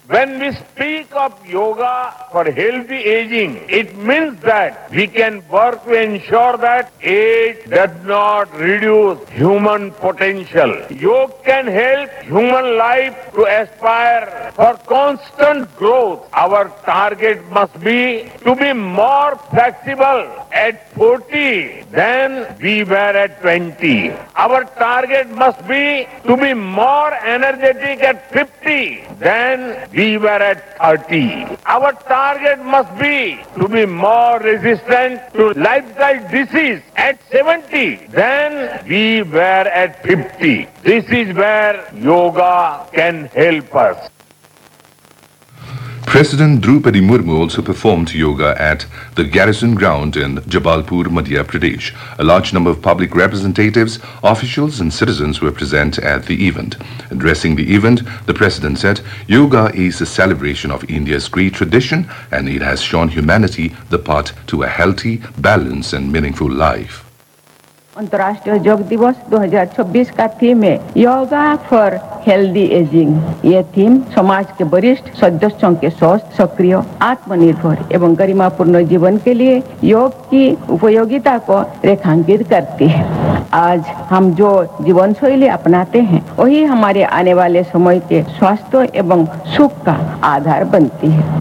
When we speak of yoga for healthy aging, it means that we can work to ensure that age does not reduce human potential. Yoga can help human life to aspire for constant growth. Our target must be to be more flexible at 40 than we were at 20. Our target must be to be more energetic at 50 than we were at 30. Our target must be to be more resistant to lifestyle disease at 70 than we were at 50. This is where yoga can help us. President Draupadi Murmu also performed yoga at the Garrison Ground in Jabalpur, Madhya Pradesh. A large number of public representatives, officials and citizens were present at the event. Addressing the event, the President said, "Yoga is a celebration of India's great tradition and it has shown humanity the path to a healthy, balanced and meaningful life." अंतर्राष्ट्रीय योग दिवस 2026 का theme है yoga for healthy ageing. ये theme समाज के वरिष्ठ सदस्यों के स्वस्थ, सक्रिय, आत्मनिर्भर एवं गरिमापूर्ण जीवन के लिए योग की उपयोगिता को रेखांकित करती है। आज हम जो जीवन शैली अपनाते हैं वही हमारे आने वाले समय के स्वास्थ्य एवं सुख का आधार बनती है।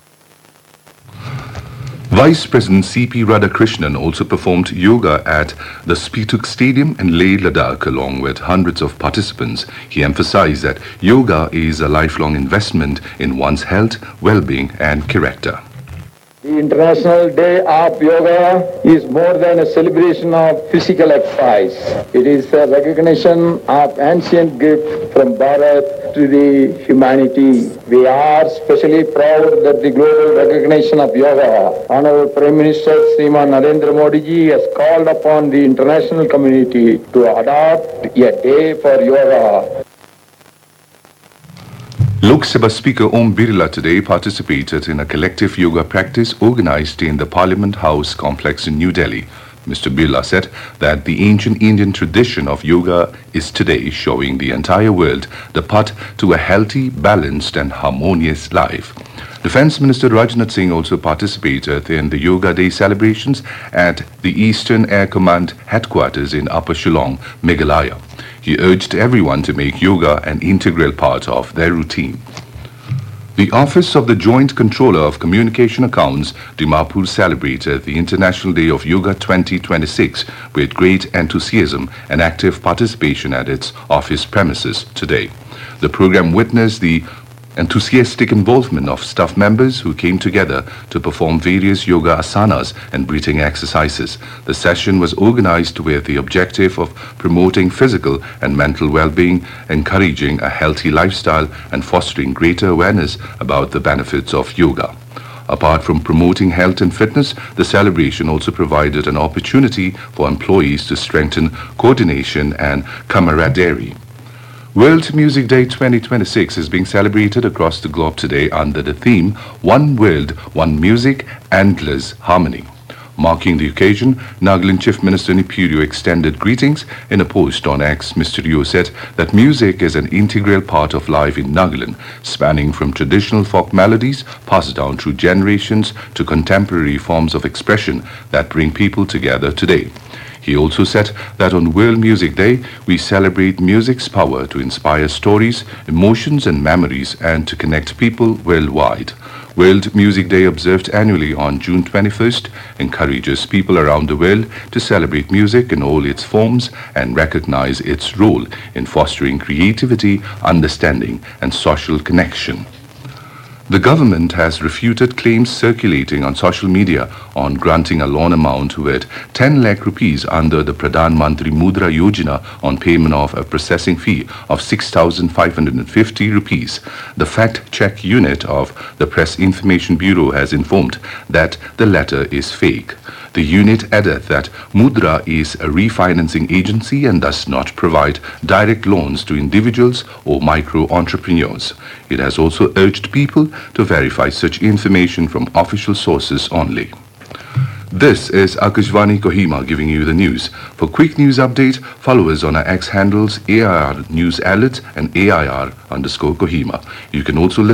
Vice President C.P. Radhakrishnan also performed yoga at the Spituk Stadium in Leh, Ladakh, along with hundreds of participants. He emphasized that yoga is a lifelong investment in one's health, well-being and character. The International Day of Yoga is more than a celebration of physical exercise. It is a recognition of ancient gift from Bharat to the humanity. We are especially proud that the global recognition of yoga, Honorable Prime Minister Sriman Narendra Modi ji has called upon the international community to adopt a day for yoga. Lok Sabha Speaker Om Birla today participated in a collective yoga practice organized in the Parliament House complex in New Delhi. Mr. Birla said that the ancient Indian tradition of yoga is today showing the entire world the path to a healthy, balanced and harmonious life. Defence Minister Rajnath Singh also participated in the Yoga Day celebrations at the Eastern Air Command headquarters in Upper Shillong, Meghalaya. He urged everyone to make yoga an integral part of their routine. The Office of the Joint Controller of Communication Accounts, Dimapur, celebrated the International Day of Yoga 2026 with great enthusiasm and active participation at its office premises today. The program witnessed the enthusiastic involvement of staff members who came together to perform various yoga asanas and breathing exercises. The session was organized with the objective of promoting physical and mental well-being, encouraging a healthy lifestyle and fostering greater awareness about the benefits of yoga. Apart from promoting health and fitness, the celebration also provided an opportunity for employees to strengthen coordination and camaraderie. World Music Day 2026 is being celebrated across the globe today under the theme One World, One Music, Endless Harmony. Marking the occasion, Nagaland Chief Minister Nipurio extended greetings. In a post on X, Mr. Rio said that music is an integral part of life in Nagaland, spanning from traditional folk melodies passed down through generations to contemporary forms of expression that bring people together today. He also said that on World Music Day, we celebrate music's power to inspire stories, emotions and memories and to connect people worldwide. World Music Day, observed annually on June 21st, encourages people around the world to celebrate music in all its forms and recognize its role in fostering creativity, understanding and social connection. The government has refuted claims circulating on social media on granting a loan amount worth 10 lakh rupees under the Pradhan Mantri Mudra Yojana on payment of a processing fee of 6,550 rupees. The fact-check unit of the Press Information Bureau has informed that the letter is fake. The unit added that Mudra is a refinancing agency and does not provide direct loans to individuals or micro-entrepreneurs. It has also urged people to verify such information from official sources only. This is Akashvani Kohima giving you the news. For quick news update, follow us on our X handles AIR News Alert and AIR_Kohima. You can also listen